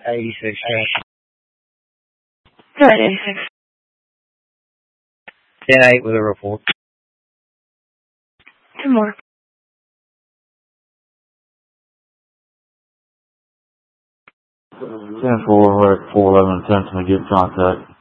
86. 86. 10-8 with a report. 2 more. 10-4, we're at 411 attempting to get contact.